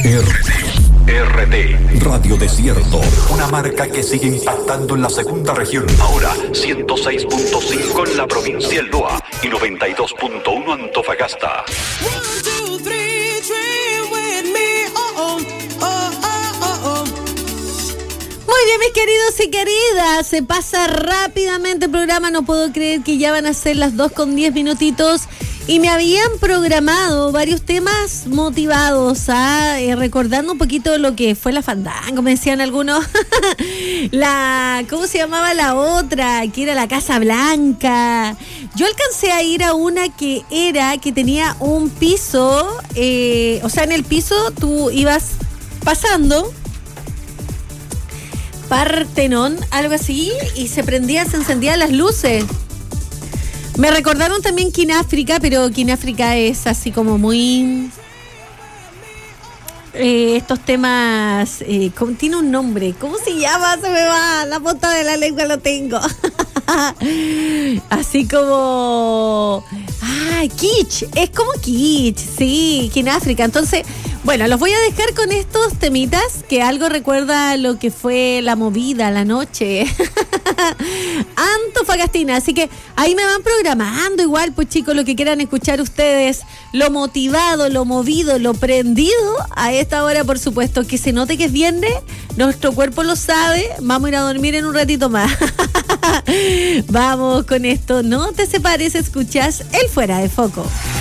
RT Radio Desierto, una marca que sigue impactando en la segunda región. Ahora 106.5 en la provincia del Loa y 92.1 Antofagasta. Muy bien, mis queridos y queridas, se pasa rápidamente el programa, no puedo creer que ya van a ser las 2:10 y me habían programado varios temas motivados, recordando un poquito lo que fue la Fandango, me decían algunos, ¿cómo se llamaba la otra? Que era la Casa Blanca. Yo alcancé a ir a una que tenía un piso, o sea, en el piso tú ibas pasando Partenón, algo así, y se encendían las luces. Me recordaron también Kináfrica, pero Kináfrica es así como muy... estos temas... tiene un nombre, ¿cómo se llama? Se me va, la punta de la lengua lo tengo. Así como... kitsch, es como kitsch, sí, Kináfrica. Entonces... Bueno, los voy a dejar con estos temitas que algo recuerda lo que fue la movida, la noche antofagastina, así que ahí me van programando igual, pues chicos, lo que quieran escuchar ustedes, lo motivado, lo movido, lo prendido a esta hora, por supuesto, que se note que es viernes, nuestro cuerpo lo sabe, vamos a ir a dormir en un ratito más. Vamos con esto, no te separes, escuchas el Fuera de Foco.